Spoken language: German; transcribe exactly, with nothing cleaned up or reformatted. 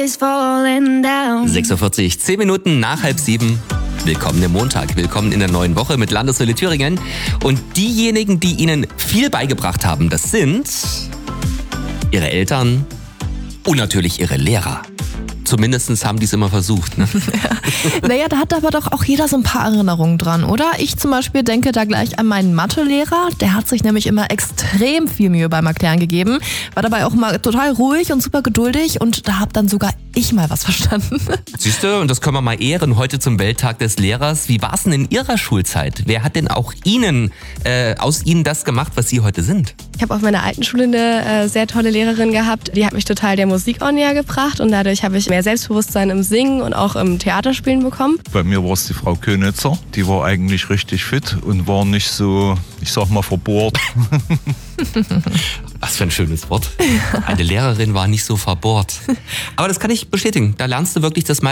is falling down. sechs Uhr vierzig, zehn Minuten nach halb sieben. Willkommen im Montag, willkommen in der neuen Woche mit Landeswelle Thüringen. Und diejenigen, die Ihnen viel beigebracht haben, das sind Ihre Eltern und natürlich Ihre Lehrer. Zumindest haben die es immer versucht. Ne? Ja. Naja, da hat aber doch auch jeder so ein paar Erinnerungen dran, oder? Ich zum Beispiel denke da gleich an meinen Mathelehrer. Der hat sich nämlich immer extrem viel Mühe beim Erklären gegeben. War dabei auch immer total ruhig und super geduldig. Und da hab dann sogar ich mal was verstanden. Siehst du, und das können wir mal ehren heute zum Welttag des Lehrers. Wie war es denn in Ihrer Schulzeit? Wer hat denn auch Ihnen, äh, aus Ihnen das gemacht, was Sie heute sind? Ich habe auf meiner alten Schule eine äh, sehr tolle Lehrerin gehabt. Die hat mich total der Musik auch näher gebracht und dadurch habe ich mehr Selbstbewusstsein im Singen und auch im Theaterspielen bekommen. Bei mir war es die Frau Könitzer. Die war eigentlich richtig fit und war nicht so, ich sag mal, verbohrt. Was für ein schönes Wort. Eine Lehrerin war nicht so verbohrt. Aber das kann ich bestätigen. Da lernst du wirklich das